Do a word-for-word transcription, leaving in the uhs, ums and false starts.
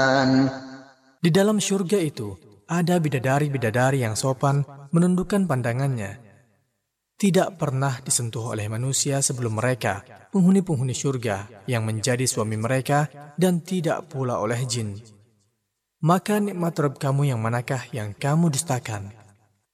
Di dalam syurga itu ada bidadari-bidadari yang sopan menundukkan pandangannya. Tidak pernah disentuh oleh manusia sebelum mereka, penghuni-penghuni syurga yang menjadi suami mereka, dan tidak pula oleh jin. Maka nikmat Rabb kamu yang manakah yang kamu dustakan?